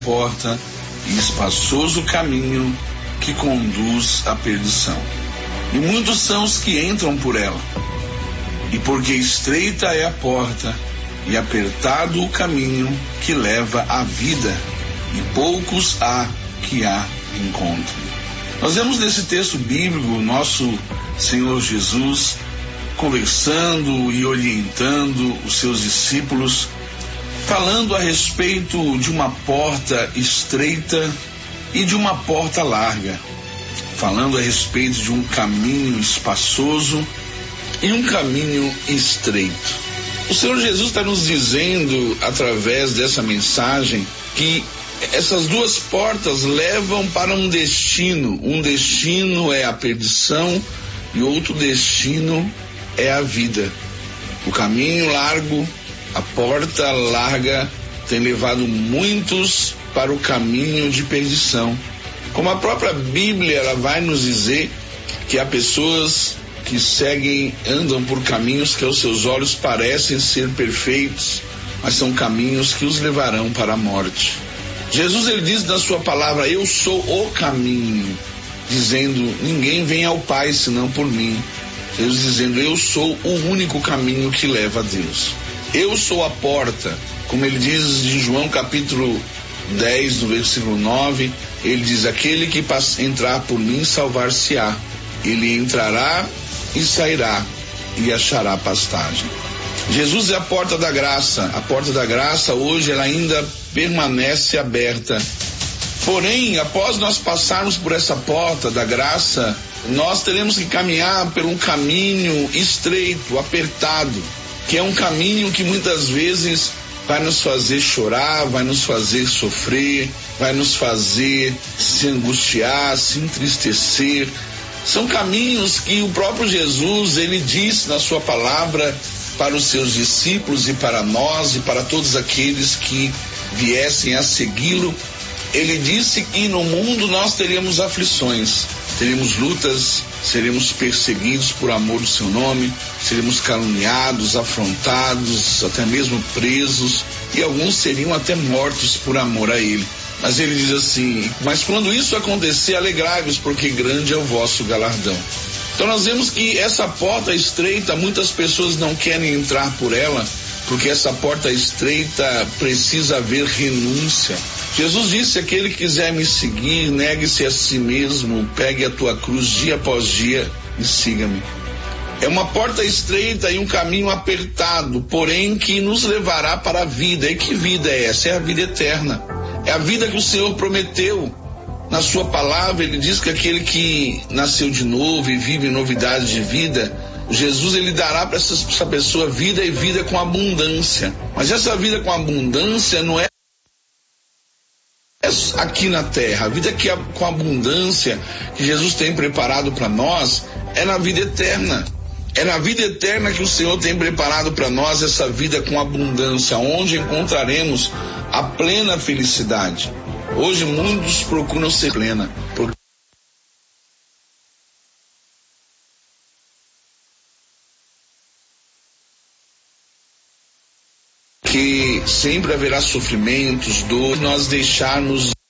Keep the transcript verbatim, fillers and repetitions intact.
porta e espaçoso caminho que conduz à perdição, e muitos são os que entram por ela. E porque estreita é a porta e apertado o caminho que leva à vida, e poucos há que a encontrem. Nós vemos nesse texto bíblico o nosso Senhor Jesus conversando e orientando os seus discípulos, falando a respeito de uma porta estreita e de uma porta larga, falando a respeito de um caminho espaçoso e um caminho estreito. O Senhor Jesus está nos dizendo, através dessa mensagem, que essas duas portas levam para um destino. Um destino é a perdição e outro destino é a vida. O caminho largo, a porta larga, tem levado muitos para o caminho de perdição. Como a própria Bíblia, ela vai nos dizer que há pessoas que seguem, andam por caminhos que aos seus olhos parecem ser perfeitos, mas são caminhos que os levarão para a morte. Jesus, ele diz na sua palavra: eu sou o caminho, dizendo, ninguém vem ao Pai senão por mim. Jesus dizendo, eu sou o único caminho que leva a Deus. Eu sou a porta, como ele diz em João capítulo dez, no versículo nove, ele diz, aquele que entrar por mim salvar-se-á. Ele entrará e sairá e achará pastagem. Jesus é a porta da graça. A porta da graça hoje ela ainda permanece aberta. Porém, após nós passarmos por essa porta da graça, nós teremos que caminhar por um caminho estreito, apertado, que é um caminho que muitas vezes vai nos fazer chorar, vai nos fazer sofrer, vai nos fazer se angustiar, se entristecer. São caminhos que o próprio Jesus, ele disse na sua palavra para os seus discípulos e para nós e para todos aqueles que viessem a segui-lo. Ele disse que no mundo nós teríamos aflições, teríamos lutas, seremos perseguidos por amor do seu nome, seremos caluniados, afrontados, até mesmo presos, e alguns seriam até mortos por amor a ele. Mas ele diz assim, mas quando isso acontecer, alegrai-vos, porque grande é o vosso galardão. Então nós vemos que essa porta estreita, muitas pessoas não querem entrar por ela, porque essa porta estreita precisa haver renúncia. Jesus disse, aquele que quiser me seguir, negue-se a si mesmo, pegue a tua cruz dia após dia e siga-me. É uma porta estreita e um caminho apertado, porém que nos levará para a vida. E que vida é essa? É a vida eterna. É a vida que o Senhor prometeu. Na sua palavra, ele diz que aquele que nasceu de novo e vive em novidade de vida, Jesus, ele dará para essa, essa pessoa vida e vida com abundância. Mas essa vida com abundância não é aqui na terra. A vida que, com abundância que Jesus tem preparado para nós é na vida eterna. É na vida eterna que o Senhor tem preparado para nós essa vida com abundância, onde encontraremos a plena felicidade. Hoje muitos procuram ser plena, porque sempre haverá sofrimentos, dor, nós deixarmos